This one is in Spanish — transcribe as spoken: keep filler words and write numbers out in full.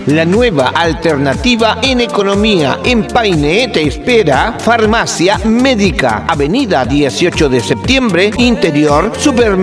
La nueva alternativa en economía. En Paine te espera Farmacia Médica, Avenida dieciocho de septiembre, Interior, Supermercado